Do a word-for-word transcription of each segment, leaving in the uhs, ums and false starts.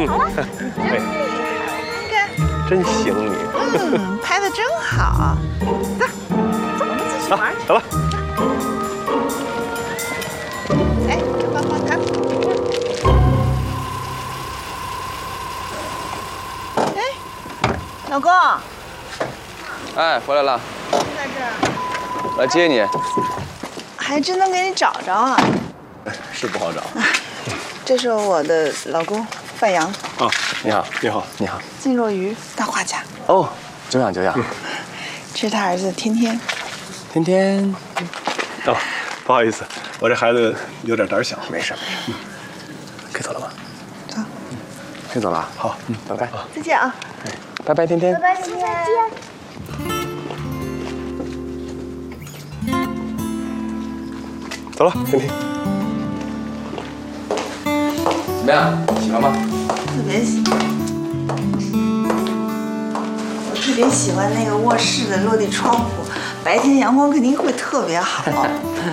嗯，好了，哎， 看， 真行你。 嗯，拍的真好。走，走，我们继续玩。 走吧。 哎，帮帮他。哎，老公。 哎，回来了。 在这儿。 来接你。 还真能给你找着啊。 是不好找。 这是我的老公范阳。 哦，你好， 你好， 你好。 靳若愚，大画家。 哦，久仰久仰。 这是他儿子天天。 天天。 哦，不好意思，我这孩子有点胆小。 没事。嗯，可以走了吧？ 走。 可以走了。 好， 嗯，走开。 再见啊。 哎，拜拜，天天。 拜拜，天天。再见。 走了，天天。 怎么样？喜欢吗？ 特别喜欢。我特别喜欢那个卧室的落地窗户，白天阳光肯定会特别好。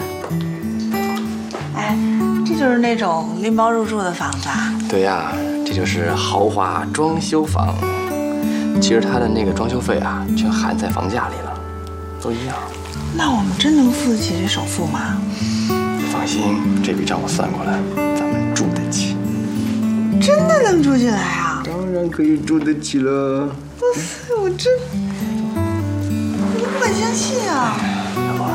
哎，这就是那种拎包入住的房子啊？ 对呀，这就是豪华装修房。其实它的那个装修费啊，全含在房价里了，都一样。 那我们真能付得起这首付吗？ 放心，这笔账我算过了，咱们住得起。 真的能住进来啊？ 当然可以住得起了。 哇塞，我真我都不敢相信啊！ 老婆，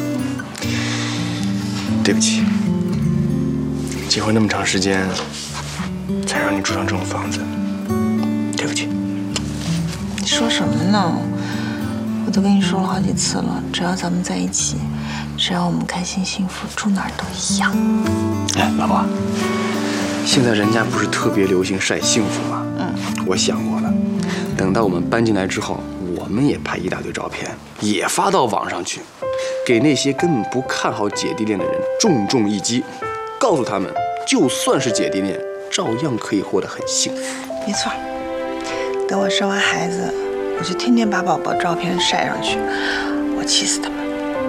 对不起，结婚那么长时间，才让你住上这种房子，对不起。 你说什么呢？我都跟你说了好几次了，只要咱们在一起，只要我们开心幸福，住哪儿都一样。 哎，老婆，现在人家不是特别流行晒幸福吗？ 嗯， 我想过了，等到我们搬进来之后，我们也拍一大堆照片，也发到网上去，给那些根本不看好姐弟恋的人重重一击，告诉他们，就算是姐弟恋，照样可以活得很幸福。 没错。等我生完孩子，我就天天把宝宝照片晒上去，我气死他们。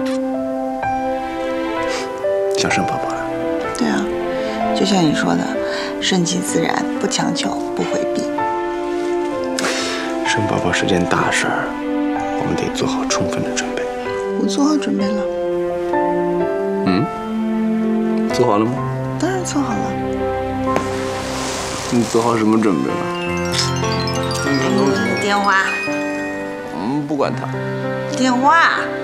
想生宝宝了？ 对啊，就像你说的，顺其自然，不强求，不回避。 生宝宝是件大事儿，我们得做好充分的准备。 我做好准备了。 嗯？做好了吗？ 当然做好了。 你做好什么准备了？ 嗯，电话。 嗯，不管他。 电话。